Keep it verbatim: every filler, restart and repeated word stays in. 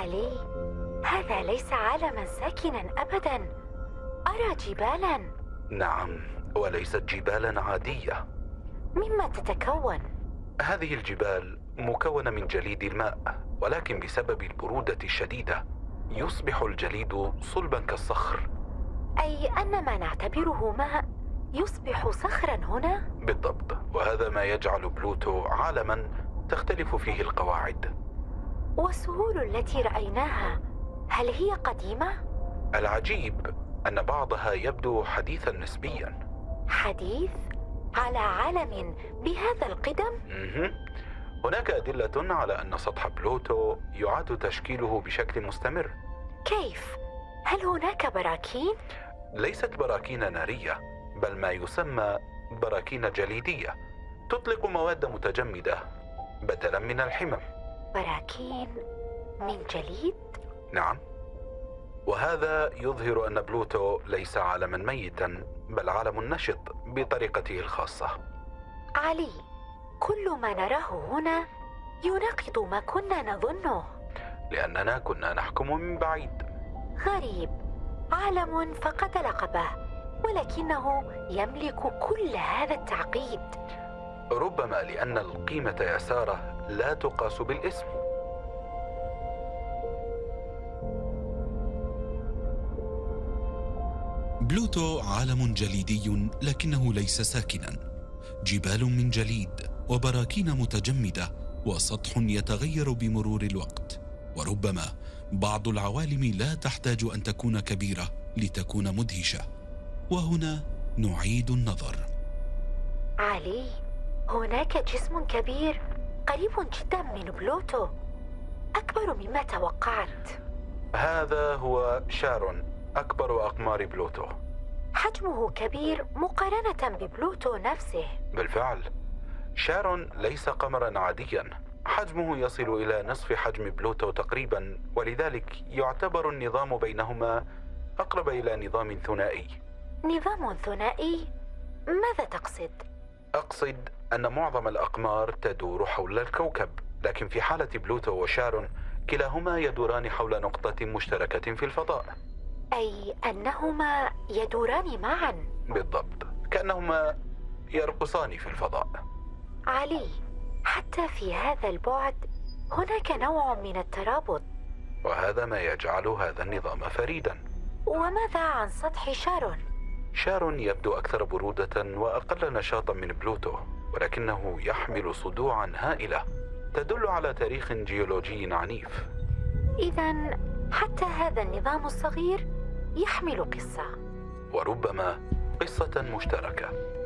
علي، هذا ليس عالما ساكنا أبدا، أرى جبالا. نعم، وليست جبالا عادية. مما تتكون؟ هذه الجبال مكونة من جليد الماء، ولكن بسبب البرودة الشديدة يصبح الجليد صلبا كالصخر. أي أن ما نعتبره ماء يصبح صخرا هنا؟ بالضبط، وهذا ما يجعل بلوتو عالما تختلف فيه القواعد. والسهول التي رأيناها هل هي قديمة؟ العجيب أن بعضها يبدو حديثا نسبيا. حديث؟ على عالم بهذا القدم؟ مه. هناك أدلة على أن سطح بلوتو يعاد تشكيله بشكل مستمر. كيف؟ هل هناك براكين؟ ليست براكين نارية، بل ما يسمى براكين جليدية، تطلق مواد متجمدة بدلا من الحمم. براكين من جليد؟ نعم، وهذا يظهر أن بلوتو ليس عالما ميتا، بل عالم نشط بطريقته الخاصة. علي، كل ما نراه هنا يناقض ما كنا نظنه، لأننا كنا نحكم من بعيد. غريب، عالم فقد لقبه ولكنه يملك كل هذا التعقيد. ربما لأن القيمة يا سارة لا تقاس بالاسم. بلوتو عالم جليدي لكنه ليس ساكنا، جبال من جليد وبراكين متجمدة وسطح يتغير بمرور الوقت. وربما بعض العوالم لا تحتاج أن تكون كبيرة لتكون مدهشة. وهنا نعيد النظر. علي، هناك جسم كبير قريب جدا من بلوتو، أكبر مما توقعت. هذا هو شارون، أكبر أقمار بلوتو. حجمه كبير مقارنة ببلوتو نفسه. بالفعل، شارون ليس قمرا عاديا، حجمه يصل إلى نصف حجم بلوتو تقريبا، ولذلك يعتبر النظام بينهما أقرب إلى نظام ثنائي. نظام ثنائي؟ ماذا تقصد؟ أقصد أن معظم الأقمار تدور حول الكوكب، لكن في حالة بلوتو وشارون كلاهما يدوران حول نقطة مشتركة في الفضاء. أي أنهما يدوران معا؟ بالضبط، كأنهما يرقصان في الفضاء. علي، حتى في هذا البعد هناك نوع من الترابط، وهذا ما يجعل هذا النظام فريدا. وماذا عن سطح شارون؟ شارون يبدو أكثر برودة وأقل نشاطا من بلوتو، ولكنه يحمل صدوعا هائلة تدل على تاريخ جيولوجي عنيف. إذن حتى هذا النظام الصغير يحمل قصة، وربما قصة مشتركة.